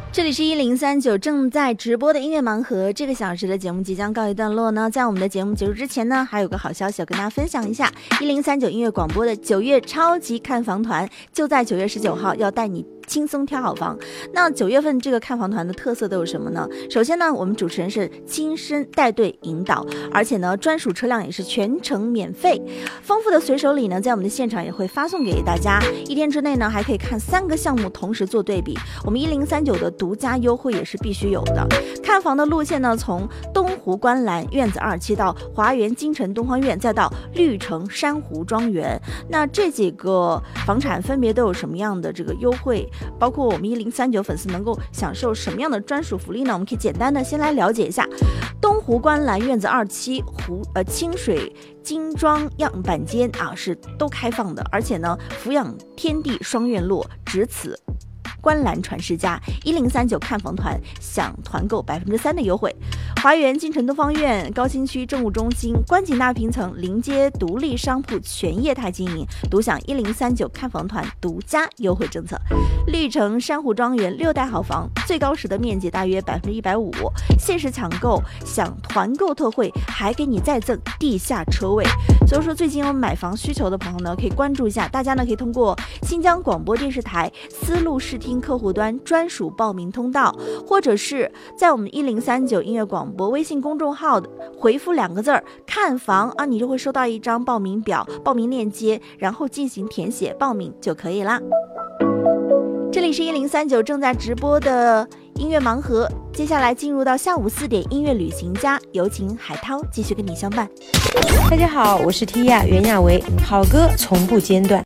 这里是1039正在直播的音乐盲盒，这个小时的节目即将告一段落呢。在我们的节目结束之前呢，还有个好消息要跟大家分享一下，1039音乐广播的9月超级看房团就在9月19号要带你轻松挑好房。那9月份这个看房团的特色都有什么呢？首先呢，我们主持人是亲身带队引导，而且呢，专属车辆也是全程免费。丰富的随手礼呢，在我们的现场也会发送给大家。一天之内呢，还可以看3个项目同时做对比。我们1039的独家优惠也是必须有的。看房的路线呢，从东湖观澜院子2期到华园京城东方院，再到绿城珊瑚庄园。那这几个房产分别都有什么样的这个优惠？包括我们1039粉丝能够享受什么样的专属福利呢？我们可以简单的先来了解一下。东湖观澜院子2期清水精装样板间是都开放的，而且呢，俯仰天地双院落，只此观澜传世家。1039看房团享团购3%的优惠。华园京城东方院高新区政务中心观景大平层临街独立商铺全业态经营，独享1039看房团独家优惠政策。绿城珊瑚庄园6代好房，最高实得面积大约150%，限时抢购享团购特惠，还给你再赠地下车位。所以说最近有买房需求的朋友呢，可以关注一下，大家呢可以通过新疆广播电视台丝路视听客户端专属报名通道，或者是在我们1039音乐广播微信公众号回复2个字看房你就会收到一张报名表、报名链接，然后进行填写报名就可以啦。这里是1039正在直播的音乐盲盒，接下来进入到下午4点音乐旅行家，有请海涛继续跟你相伴。 大家好，我是 Tia 袁娅维，好歌从不间断。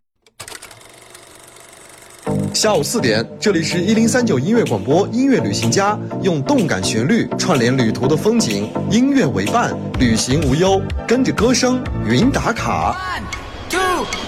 下午4点，这里是1039音乐广播音乐旅行家，用动感旋律串联旅途的风景，音乐为伴，旅行无忧，跟着歌声云打卡。